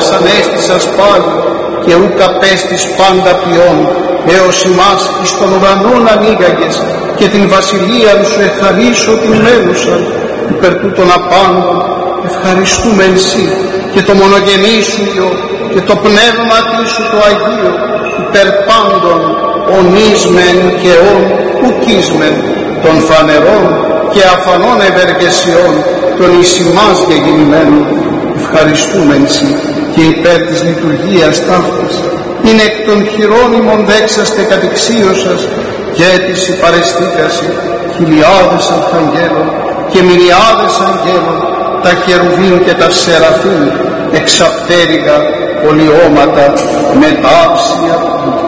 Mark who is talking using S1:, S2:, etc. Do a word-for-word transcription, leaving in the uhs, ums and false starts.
S1: ώρας ανέστησας πάλι, και ουκ απέστης πάντα ποιόν, έως ημάς εις των ουρανών ανοίγαγες, και την βασιλείαν σου εχαρίσω την μέλουσαν, υπερ τούτων απάντων ευχαριστούμεν σοι, και το μονογενή σου Υιό, και το πνεύμα σου το Αγίο, υπερ πάντων ονίσμεν και ον ουκίσμεν, των φανερών και αφανών ευεργεσιών, των εις ημάς γεγεννημένων, ευχαριστούμεν σοι, και υπέρ της λειτουργίας ταύτης. Είναι εκ των χειρών ημών δέξαστε κατηξίωσας, και της υπαρεστήκαση χιλιάδες αρχαγγέλων και μυριάδες αγγέλων, τα χερουβίν και τα σεραφείμ, εξαπτέρυγα πολιώματα με ταύσια